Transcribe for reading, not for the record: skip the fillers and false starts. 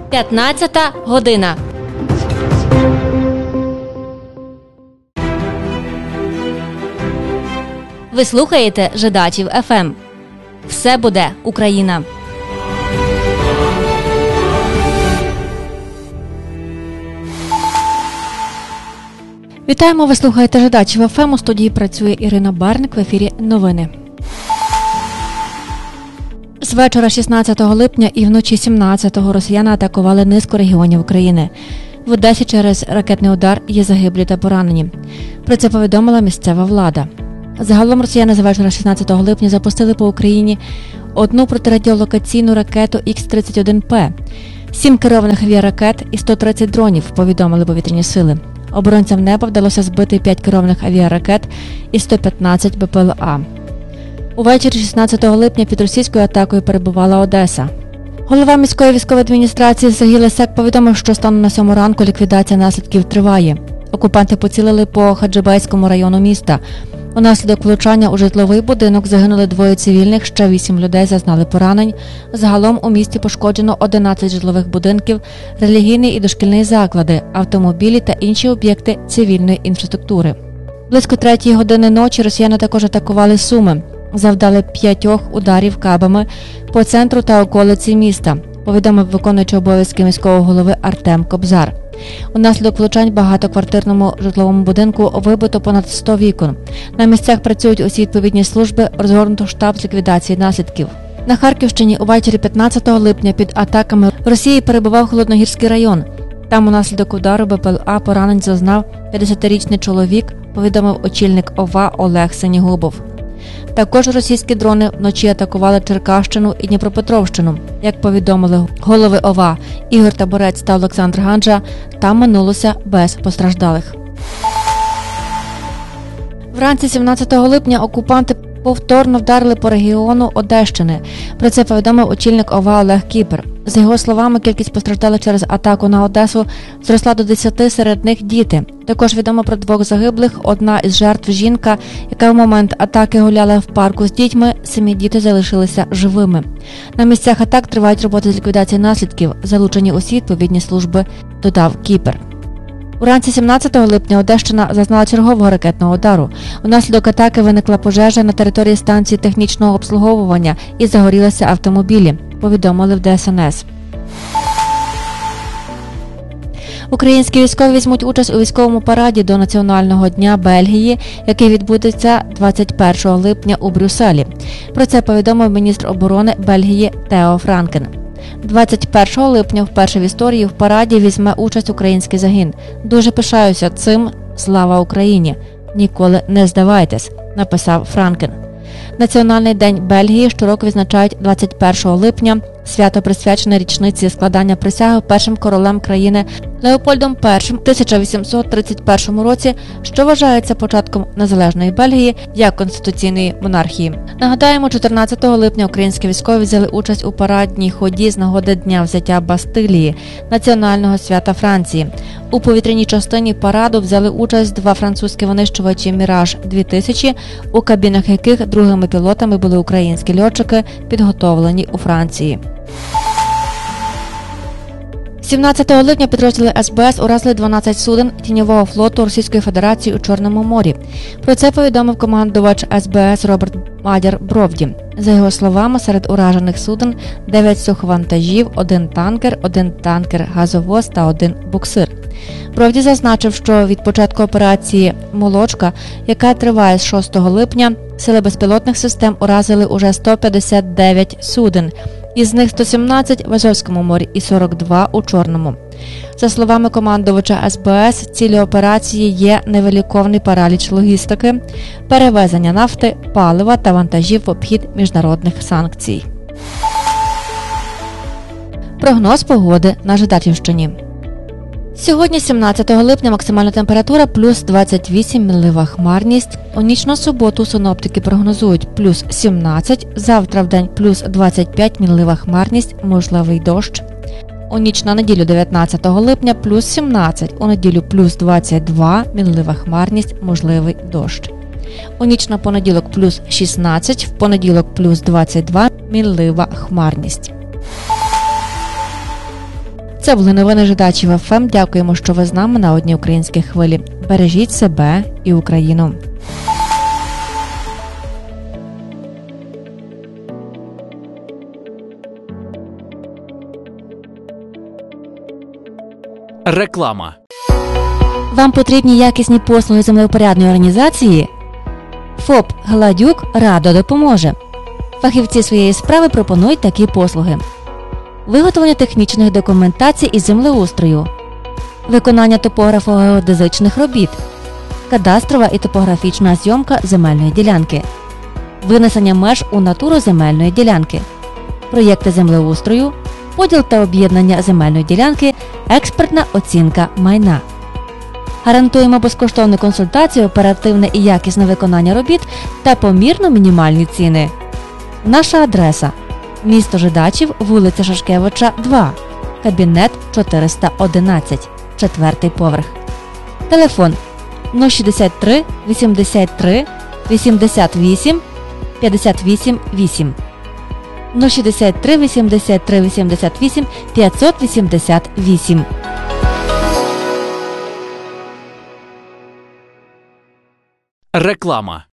15 година. Ви слухаєте Жидачів ФМ. Все буде Україна. Вітаємо, ви слухаєте Жидачів ФМ. У студії працює Ірина Барник, в ефірі новини. З вечора 16 липня і вночі 17-го росіяни атакували низку регіонів України. В Одесі через ракетний удар є загиблі та поранені. Про це повідомила місцева влада. Загалом росіяни з вечора 16 липня запустили по Україні одну протирадіолокаційну ракету Х-31П, 7 керованих авіаракет і 130 дронів, повідомили повітряні сили. Оборонцям неба вдалося збити 5 керованих авіаракет і 115 БПЛА. Увечері 16 липня під російською атакою перебувала Одеса. Голова міської військової адміністрації Сергій Лисак повідомив, що станом на 7 ранку ліквідація наслідків триває. Окупанти поцілили по Хаджибейському району міста. Унаслідок влучання у житловий будинок загинули 2 цивільних, ще 8 людей зазнали поранень. Загалом у місті пошкоджено 11 житлових будинків, релігійні і дошкільні заклади, автомобілі та інші об'єкти цивільної інфраструктури. Близько 3-ї години ночі росіяни також атакували Суми. Завдали 5 ударів кабами по центру та околиці міста, повідомив виконуючий обов'язки міського голови Артем Кобзар. Унаслідок влучань в багатоквартирному житловому будинку вибито понад 100 вікон. На місцях працюють усі відповідні служби, розгорнуто штаб з ліквідації наслідків. На Харківщині увечері 15 липня під атаками Росії перебував Холодногірський район. Там унаслідок удару БПЛА поранень зазнав 50-річний чоловік, повідомив очільник ОВА Олег Синігубов. Також російські дрони вночі атакували Черкащину і Дніпропетровщину. Як повідомили голови ОВА Ігор Таборець та Олександр Ганджа, там минулося без постраждалих. Вранці 17 липня окупанти повторно вдарили по регіону Одещини. Про це повідомив очільник ОВА Олег Кіпер. За його словами, кількість постраждалих через атаку на Одесу зросла до 10, серед них діти. Також відомо про 2 загиблих, одна із жертв – жінка, яка в момент атаки гуляла в парку з дітьми, 7 діти залишилися живими. На місцях атак тривають роботи з ліквідації наслідків, залучені усі відповідні служби, додав Кіпер. Уранці 17 липня Одещина зазнала чергового ракетного удару. Унаслідок атаки виникла пожежа на території станції технічного обслуговування і загорілися автомобілі, повідомили в ДСНС. Українські військові візьмуть участь у військовому параді до Національного дня Бельгії, який відбудеться 21 липня у Брюсселі. Про це повідомив міністр оборони Бельгії Тео Франкен. 21 липня вперше в історії в параді візьме участь український загін. Дуже пишаюся цим. Слава Україні! Ніколи не здавайтесь, написав Франкен. Національний день Бельгії щороку відзначають 21 липня. Свято присвячене річниці складання присяги першим королем країни Леопольдом І в 1831 році, що вважається початком незалежної Бельгії як конституційної монархії. Нагадаємо, 14 липня українські військові взяли участь у парадній ході з нагоди Дня взяття Бастилії, національного свята Франції. У повітряній частині параду взяли участь 2 французькі винищувачі «Міраж-2000», у кабінах яких другими пілотами були українські льотчики, підготовлені у Франції. 17 липня підрозділи СБС уразили 12 суден тіньового флоту Російської Федерації у Чорному морі. Про це повідомив командувач СБС Роберт Мадяр Бровді. За його словами, серед уражених суден 9 суховантажів, 1 танкер-газовоз та 1 буксир. Бровді зазначив, що від початку операції «Молочка», яка триває з 6 липня, сили безпілотних систем уразили уже 159 суден. Із них 117 в Азовському морі і 42 у Чорному. За словами командувача СБС, ціллю операції є невиліковний параліч логістики, перевезення нафти, палива та вантажів в обхід міжнародних санкцій. Прогноз погоди на Жидачівщині. Сьогодні, 17 липня, максимальна температура плюс 28, мінлива хмарність. У ніч на суботу синоптики прогнозують плюс 17, завтра в день плюс 25, мінлива хмарність, можливий дощ. У ніч на неділю 19 липня плюс 17, у неділю плюс 22, мінлива хмарність, можливий дощ. У ніч на понеділок плюс 16, в понеділок плюс 22, мінлива хмарність. Це були новини Жидачів ФМ. Дякуємо, що ви з нами на одній українській хвилі. Бережіть себе і Україну. Реклама. Вам потрібні якісні послуги землевпорядної організації? ФОП «Гладюк» радо допоможе. Фахівці своєї справи пропонують такі послуги: виготовлення технічних документацій із землеустрою, виконання топографо-геодезичних робіт, кадастрова і топографічна зйомка земельної ділянки, винесення меж у натуру земельної ділянки, проєкти землеустрою, поділ та об'єднання земельної ділянки, експертна оцінка майна. Гарантуємо безкоштовну консультацію, оперативне і якісне виконання робіт та помірно мінімальні ціни. Наша адреса: місто Жидачів, вулиця Шашкевича, 2, кабінет 411, 4-й поверх. Телефон 063 83 88 58 8. 063 83 88 588. Реклама.